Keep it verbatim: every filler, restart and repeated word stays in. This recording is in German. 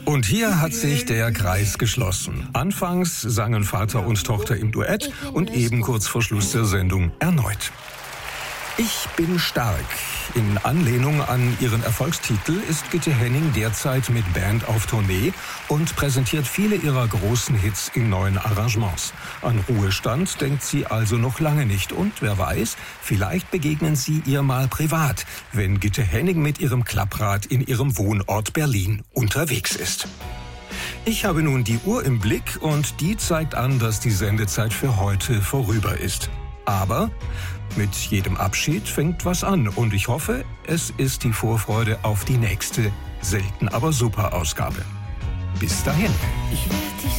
Und hier hat sich der Kreis geschlossen. Anfangs sangen Vater und Tochter im Duett und eben kurz vor Schluss der Sendung erneut. Ich bin stark. In Anlehnung an ihren Erfolgstitel ist Gitte Henning derzeit mit Band auf Tournee und präsentiert viele ihrer großen Hits in neuen Arrangements. An Ruhestand denkt sie also noch lange nicht. Und wer weiß, vielleicht begegnen Sie ihr mal privat, wenn Gitte Henning mit ihrem Klapprad in ihrem Wohnort Berlin unterwegs ist. Ich habe nun die Uhr im Blick und die zeigt an, dass die Sendezeit für heute vorüber ist. Aber mit jedem Abschied fängt was an und ich hoffe, es ist die Vorfreude auf die nächste, selten aber super Ausgabe. Bis dahin. Ich